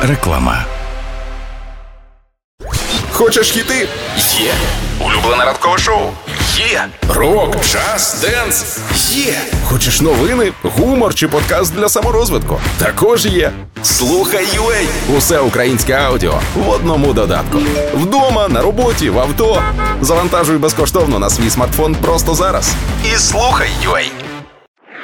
Реклама. Хочеш хіти? Є. Улюблене ранкове шоу? Є. Рок, джаз, денс? Є. Хочеш новини, гумор чи подкаст для саморозвитку? Також є. Слухай UA. Усе українське аудіо в одному додатку. Вдома, на роботі, в авто. Завантажуй безкоштовно на свій смартфон просто зараз. І слухай UA.